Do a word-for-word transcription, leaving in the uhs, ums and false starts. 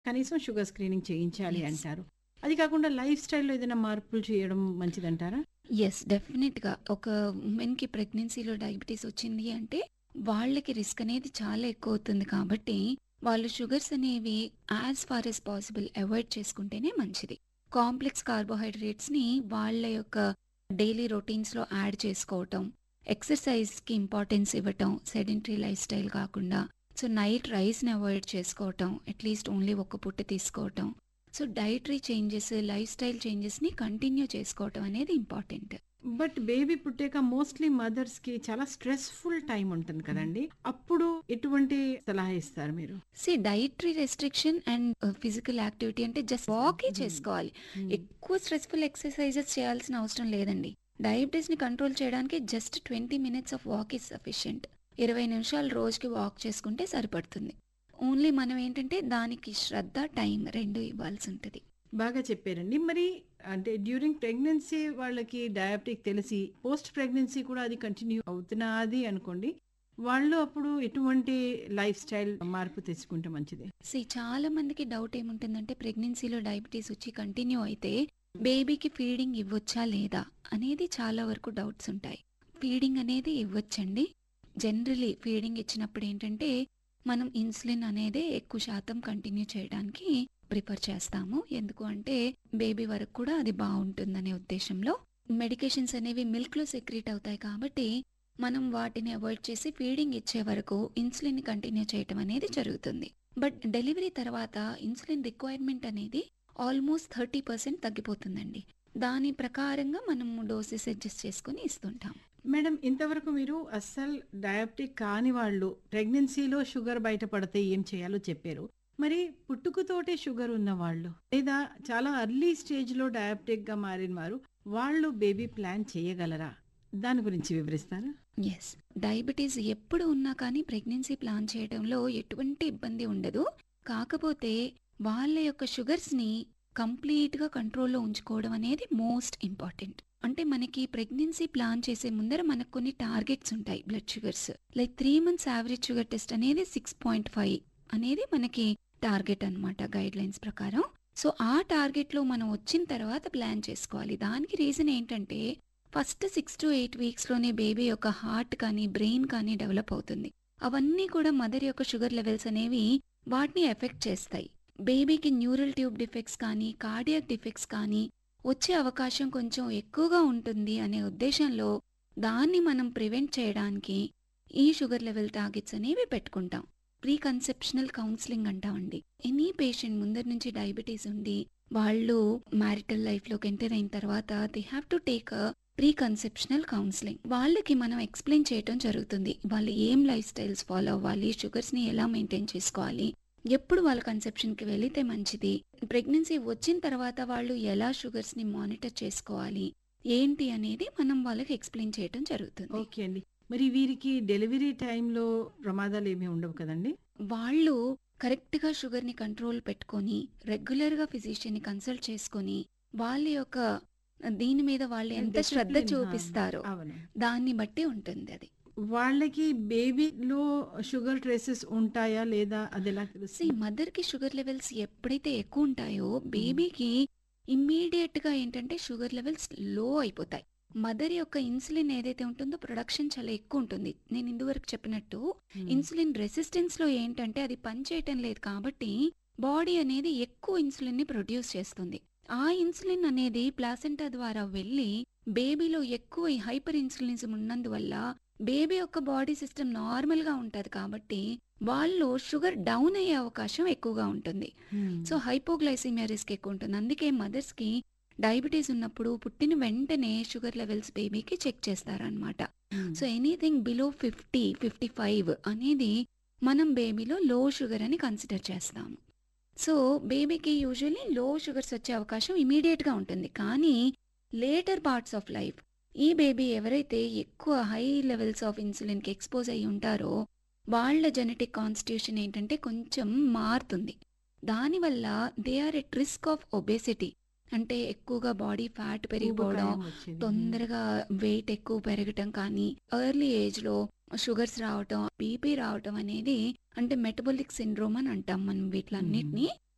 కనీసం sugar screening చేయించాలి yes. అంటారు. అది కాకుండా లైఫ్ స్టైల్‌లో ఏదైనా మార్పులు చేయడం మంచిదంటారా? యెస్. డెఫినిట్‌గా. ఒక వుమెన్‌కి ప్రెగ్నెన్సీలో డయాబెటిస్ వచ్చింది అంటే, వాళ్ళకి రిస్క్ అనేది చాలా ఎక్కువవుతుంది కాబట్టి, వాళ్ళు షుగర్స్ అనేవి as far as possible avoid చేసుకుంటేనే మంచిది. కాంప్లెక్స్ కార్బోహైడ్రేట్స్‌ని వాళ్ళ యొక్క డైలీ రొటీన్స్‌లో యాడ్ చేసుకోవటం, ఎక్సర్‌సైజ్‌కి ఇంపార్టెన్స్ ఇవ్వటం, సెడెంటరీ లైఫ్ స్టైల్ కాకుండా, సో నైట్ రైస్‌ని అవాయిడ్ చేసుకోవటం, అట్‌లీస్ట్ ఓన్లీ ఒక్క పూట తీసుకోవటం. So dietary changes, life style చేంజెస్‌ని continue చేసుకోవటం అనేది ఇంపార్టెంట్. బట్ బేబీ పుట్టాక మోస్ట్‌లీ మదర్స్‌కి చాలా స్ట్రెస్‌ఫుల్ టైమ్ ఉంటుంది హ్మ్. కదండీ! అప్పుడు ఎటువంటి సలహా ఇస్తారు మీరు? సీ డైటరీ రెస్ట్రిక్షన్ అండ్ ఆహ్, ఫిజికల్ యాక్టివిటీ అంటే జస్ట్ వాకే హ్మ్. చేసుకోవాలి. హ్మ్. ఎక్కువ స్ట్రెస్‌ఫుల్ ఎక్సర్‌సైజెస్ చేయాల్సిన అవసరం లేదండి. డయాబెటిస్‌ని కంట్రోల్ చేయడానికి జస్ట్ ఇరవై minutes of walk is sufficient. ఇరవై నిమిషాలు రోజుకి వాక్ చేసుకుంటే సరిపడుతుంది. ఓన్లీ మనం ఏంటంటే దానికి శ్రద్ధ, టైం రెండు ఇవ్వాల్సుంటది. బాగా చెప్పారండి. మరి అంటే డ్యూరింగ్ ప్రెగ్నెన్సీ వాళ్ళకి డయాబెటిక్ తెలిసి పోస్ట్ ప్రెగ్నెన్సీ కూడా అది కంటిన్యూ అవుతున్నది అనుకోండి. వాళ్ళు అప్పుడు ఎటువంటి లైఫ్ స్టైల్ మార్పు తెచ్చుకుంటే మంచిది? సీ చాలా మందికి డౌట్ ఏముంటుందంటే ప్రెగ్నెన్సీలో డయాబెటిస్ వచ్చి కంటిన్యూ అయితే బేబీకి ఫీడింగ్ ఇవ్వొచ్చా లేదా అనేది చాలా వరకు డౌట్స్ ఉంటాయి. ఫీడింగ్ అనేది ఇవ్వొచ్చండి. జనరలీ ఫీడింగ్ ఇచ్చినప్పుడు ఏంటంటే మనం ఇన్సులిన్ అనేది ఎక్కువ శాతం కంటిన్యూ చేయడానికి ప్రిఫర్ చేస్తాము. ఎందుకు అంటే బేబీ వరకు కూడా అది బాగుంటుందనే ఉద్దేశంలో. మెడికేషన్స్ అనేవి మిల్క్‌లో సెక్రీట్ అవుతాయి కాబట్టి మనం వాటిని అవాయిడ్ చేసి ఫీడింగ్ ఇచ్చే వరకు ఇన్సులిన్ కంటిన్యూ చేయటం అనేది జరుగుతుంది. బట్ డెలివరీ తర్వాత ఇన్సులిన్ రిక్వైర్మెంట్ అనేది ఆల్మోస్ట్ ముప్పై శాతం తగ్గిపోతుందండి. దాని ప్రకారంగా మనము డోసెస్ అడ్జస్ట్ చేసుకొని ఇస్తుంటాం. మేడం ఇంతవరకు మీరు అస్సలు డయాబెటిక్ కాని వాళ్ళు ప్రెగ్నెన్సీలో షుగర్ బయటపడితే ఏం చేయాలో చెప్పారు. మరి పుట్టుకతోటే షుగర్ ఉన్నవాళ్ళు లేదా చాలా ఎర్లీ స్టేజ్‌లో డయాబెటిక్‌గా మారిన వారు, వాళ్ళు బేబీ ప్లాన్ చేయగలరా? దాని గురించి వివరిస్తారా? యెస్. డయాబెటిస్ ఎప్పుడు ఉన్నా కానీ ప్రెగ్నెన్సీ ప్లాన్ చేయడంలో ఎటువంటి ఇబ్బంది ఉండదు. కాకపోతే వాళ్ళ యొక్క షుగర్స్‌ని కంప్లీట్‌గా కంట్రోల్‌లో ఉంచుకోవడం అనేది మోస్ట్ ఇంపార్టెంట్. అంటే మనకి ప్రెగ్నెన్సీ ప్లాన్ చేసే ముందర మనకు కొన్ని టార్గెట్స్ ఉంటాయి బ్లడ్ షుగర్స్. లైక్ మూడు మంత్స్ యావరేజ్ షుగర్ టెస్ట్ అనేది ఆరు పాయింట్ ఐదు అనేది మనకి టార్గెట్ అన్నమాట గైడ్‌లైన్స్ ప్రకారం. సో ఆ టార్గెట్‌లో మనం వచ్చిన తర్వాత ప్లాన్ చేసుకోవాలి. దానికి రీజన్ ఏంటంటే ఫస్ట్ ఆరు ఎనిమిది వీక్స్‌లోనే బేబీ యొక్క హార్ట్ కానీ, బ్రెయిన్ కానీ డెవలప్ అవుతుంది. అవన్నీ కూడా మదర్ యొక్క షుగర్ లెవెల్స్ అనేవి వాటిని ఎఫెక్ట్ చేస్తాయి. బేబీకి న్యూరల్ ట్యూబ్ డిఫెక్ట్స్ కానీ, కార్డియాక్ డిఫెక్ట్స్ కానీ వచ్చే అవకాశం కొంచెం ఎక్కువగా ఉంటుంది అనే ఉద్దేశంలో దాన్ని మనం ప్రివెంట్ చేయడానికి ఈ షుగర్ లెవెల్ టార్గెట్స్ అనేవి పెట్టుకుంటాం. ప్రీ కన్సెప్షనల్ కౌన్సిలింగ్ అంటామండి. ఎనీ పేషెంట్ ముందర నుంచి డయాబెటీస్ ఉండి వాళ్ళు మ్యారిటల్ లైఫ్‌లోకి ఎంటర్ అయిన తర్వాత they have to take a pre conceptional counselling. వాళ్ళకి మనం ఎక్స్‌ప్లెయిన్ చేయటం జరుగుతుంది. వాళ్ళు ఏం లైఫ్ స్టైల్స్ ఫాలో అవ్వాలి, షుగర్స్‌ని ఎలా మెయింటైన్ చేసుకోవాలి, ఎప్పుడు వాళ్ళ కన్సెప్షన్‌కి వెళితే మంచిది, ప్రెగ్నెన్సీ వచ్చిన తర్వాత వాళ్ళు ఎలా షుగర్స్‌ని మానిటర్ చేసుకోవాలి, ఏంటి అనేది మనం వాళ్ళకి ఎక్స్‌ప్లెయిన్ చేయటం జరుగుతుంది. ఓకే అండి. మరి వీరికి డెలివరీ టైమ్‌లో ప్రమాదాలేమీ ఉండవు కదండీ? వాళ్ళు కరెక్ట్‌గా షుగర్‌ని కంట్రోల్ పెట్టుకొని, రెగ్యులర్‌గా ఫిజిషియన్‌ని కన్సల్ట్ చేసుకొని, వాళ్ళ యొక్క దీని మీద వాళ్ళు ఎంత శ్రద్ధ డిసిప్లిన్. ఆ! చూపిస్తారో అవును. దాన్ని బట్టి ఉంటుందది. వాళ్ళకి బేబీలో షుగర్ ట్రేసెస్ ఉంటాయా? లేదా? అదెలా సీ తెలుస్తుంది? మదర్‌కి షుగర్ లెవెల్స్ ఎప్పుడైతే ఎక్కువ ఉంటాయో హ్మ్. బేబీకి ఇమ్మీడియేట్‌గా ఏంటంటే షుగర్ లెవెల్స్ లో అయిపోతాయి. మదర్ యొక్క ఇన్సులిన్ ఏదైతే ఉంటుందో ప్రొడక్షన్ చాలా ఎక్కువ ఉంటుంది. నేను ఇందువరకు చెప్పినట్టు హ్మ్. ఇన్సులిన్ రెసిస్టెన్స్‌లో ఏంటంటే అది పనిచేయటం లేదు కాబట్టి బాడీ అనేది ఎక్కువ ఇన్సులిన్‌ని ప్రొడ్యూస్ చేస్తుంది. ఆ ఇన్సులిన్ అనేది ప్లాసెంటా ద్వారా వెళ్ళి బేబీలో ఎక్కువ హైపర్ ఇన్సులినిజం ఉన్నందువల్ల బేబీ యొక్క బాడీ సిస్టమ్ నార్మల్‌గా ఉంటది కాబట్టి వాళ్ళు షుగర్ డౌన్ అయ్యే అవకాశం ఎక్కువగా ఉంటుంది. హ్మ్. సో హైపోగ్లైసీమియా రిస్క్ ఎక్కువ ఉంటుంది. అందుకే మదర్స్‌కి డయాబెటీస్ ఉన్నప్పుడు పుట్టిన వెంటనే షుగర్ లెవెల్స్ బేబీకి చెక్ చేస్తారనమాట. హ్మ్. సో ఎనీథింగ్ బిలో యాభై, యాభై ఐదు అనేది మనం బేబీలో లో షుగర్ అని కన్సిడర్ చేస్తాము. సో బేబీకి యూజువల్లీ లో షుగర్స్ వచ్చే అవకాశం ఇమీడియట్‌గా ఉంటుంది. కానీ లేటర్ పార్ట్స్ ఆఫ్ లైఫ్ ఈ బేబీ ఎవరైతే ఎక్కువ హై లెవెల్స్ ఆఫ్ ఇన్సులిన్‌కి ఎక్స్‌పోజ్ అయ్యి ఉంటారో వాళ్ళ జెనెటిక్ కాన్స్టిట్యూషన్ ఏంటంటే కొంచెం మారుతుంది. దానివల్ల they are at risk of obesity. అంటే ఎక్కువగా బాడీ ఫ్యాట్ పెరిగిపోవడం, ఊబకాయం వచ్చేది. హ్మ్. తొందరగా వెయిట్ ఎక్కువ పెరగటం కానీ, ఎర్లీ ఏజ్‌లో షుగర్స్ రావటం, బీపీ రావటం అనేది అంటే మెటబాలిక్ సిండ్రోమ్ అని అంటాం మనం హ్మ్. వీటిలన్నిటిని.